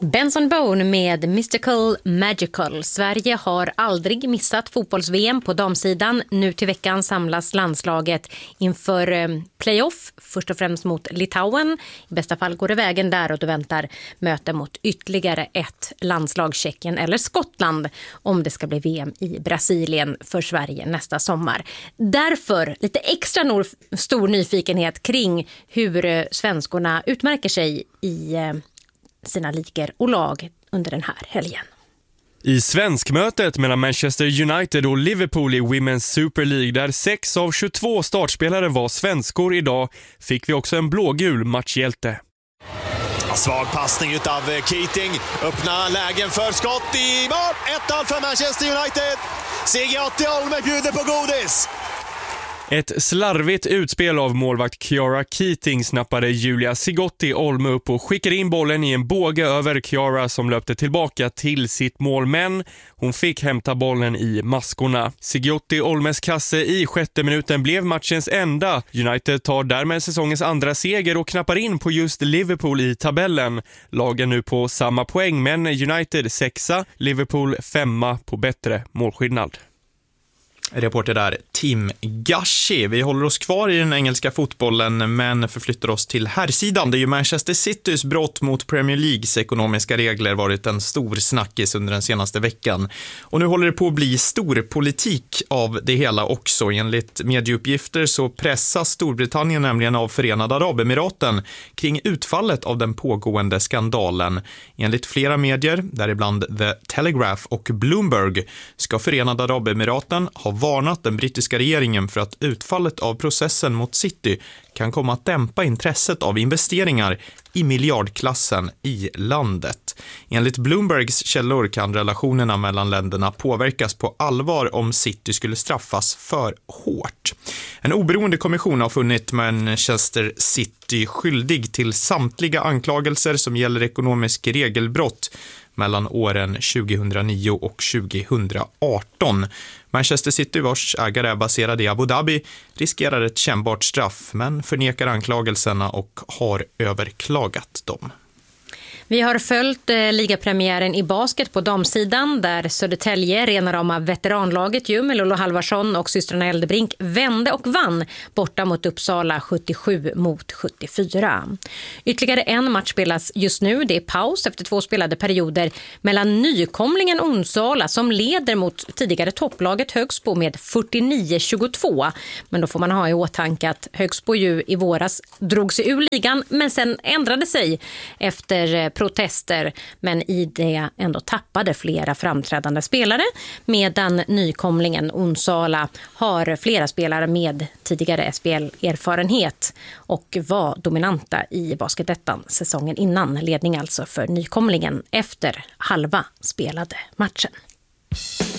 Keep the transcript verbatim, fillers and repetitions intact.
Benson Boone med Mystical Magical. Sverige har aldrig missat fotbolls-V M på damsidan. Nu till veckan samlas landslaget inför eh, playoff, först och främst mot Litauen. I bästa fall går det vägen där och då väntar möte mot ytterligare ett landslag, Tjeckien eller Skottland, om det ska bli V M i Brasilien för Sverige nästa sommar. Därför lite extra nor- stor nyfikenhet kring hur eh, svenskorna utmärker sig i eh, sina liker och lag under den här helgen. I svenskmötet mellan Manchester United och Liverpool i Women's Super League, där sex av tjugotvå startspelare var svenskor idag, fick vi också en blågul matchhjälte. Svag passning utav Keating, öppna lägen för skott i mål. ett noll för Manchester United. Sigiotti Olme bjuder på godis. Ett slarvigt utspel av målvakt Chiara Keating snappade Julia Sigiotti Olme upp och skickade in bollen i en båge över Chiara som löpte tillbaka till sitt mål, men hon fick hämta bollen i maskorna. Sigiotti Olmes kasse i sjätte minuten blev matchens enda. United tar därmed säsongens andra seger och knappar in på just Liverpool i tabellen. Lagen nu på samma poäng, men United sexa, Liverpool femma på bättre målskillnad. Reporter där Tim Gashi. Vi håller oss kvar i den engelska fotbollen men förflyttar oss till herrsidan. Det är ju Manchester Citys brott mot Premier Leagues ekonomiska regler varit en stor snackis under den senaste veckan. Och nu håller det på att bli stor politik av det hela också. Enligt medieuppgifter så pressas Storbritannien nämligen av Förenade Arabemiraten kring utfallet av den pågående skandalen. Enligt flera medier, däribland The Telegraph och Bloomberg, ska Förenade Arabemiraten ha varnat den brittiska regeringen för att utfallet av processen mot City kan komma att dämpa intresset av investeringar i miljardklassen i landet. Enligt Bloombergs källor kan relationerna mellan länderna påverkas på allvar om City skulle straffas för hårt. En oberoende kommission har funnit Manchester City skyldig till samtliga anklagelser som gäller ekonomisk regelbrott mellan åren tjugohundranio och tjugohundraarton. Manchester City, vars ägare är baserad i Abu Dhabi, riskerar ett kännbart straff men förnekar anklagelserna och har överklagat dem. Vi har följt eh, ligapremiären i basket på damsidan där Södertälje, rena rama veteranlaget ju med Lolo Halvarsson och systrarna Eldebrink, vände och vann borta mot Uppsala sjuttiosju mot sjuttiofyra. Ytterligare en match spelas just nu. Det är paus efter två spelade perioder mellan nykomlingen Onsala som leder mot tidigare topplaget Högsbo med fyrtionio tjugotvå. Men då får man ha i åtanke att Högsbo ju i våras drog sig ur ligan men sen ändrade sig efter protester, men i det ändå tappade flera framträdande spelare, medan nykomlingen Onsala har flera spelare med tidigare S P L-erfarenhet och var dominanta i basketettan säsongen innan. Ledning alltså för nykomlingen efter halva spelade matchen.